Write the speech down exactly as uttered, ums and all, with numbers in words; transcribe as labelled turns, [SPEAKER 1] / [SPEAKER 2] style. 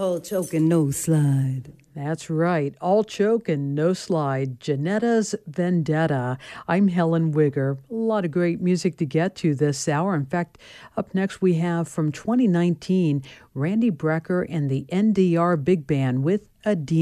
[SPEAKER 1] All choke and no slide.
[SPEAKER 2] That's right. All choke and no slide. Janetta's Vendetta. I'm Helen Wigger. A lot of great music to get to this hour. In fact, up next we have from twenty nineteen, Randy Brecker and the N D R Big Band with Adina.